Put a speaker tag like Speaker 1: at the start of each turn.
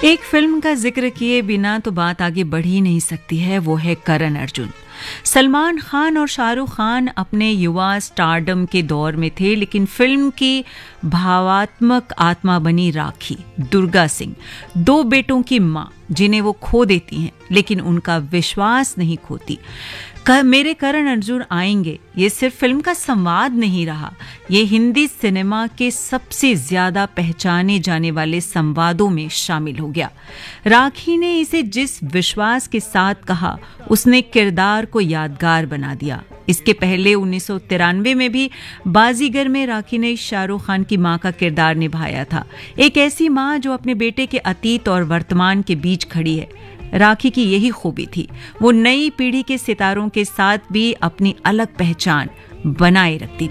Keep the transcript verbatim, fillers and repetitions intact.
Speaker 1: एक फिल्म का जिक्र किए बिना तो बात आगे बढ़ ही नहीं सकती है, वो है करण अर्जुन। सलमान खान और शाहरुख खान अपने युवा स्टारडम के दौर में थे, लेकिन फिल्म की भावात्मक आत्मा बनी राखी दुर्गा सिंह, दो बेटों की मां जिन्हें वो खो देती हैं लेकिन उनका विश्वास नहीं खोती। मेरे करण अर्जुन आएंगे ये सिर्फ फिल्म का संवाद नहीं रहा, ये हिंदी सिनेमा के सबसे ज्यादा पहचाने जाने वाले संवादों में शामिल हो गया। राखी ने इसे जिस विश्वास के साथ कहा, उसने किरदार को यादगार बना दिया। इसके पहले उन्नीस सौ तिरानवे में भी बाजीगर में राखी ने शाहरुख खान की मां का किरदार निभाया था, एक ऐसी मां जो अपने बेटे के अतीत और वर्तमान के बीच खड़ी है। राखी की यही खूबी थी, वो नई पीढ़ी के सितारों के साथ भी अपनी अलग पहचान बनाए रखती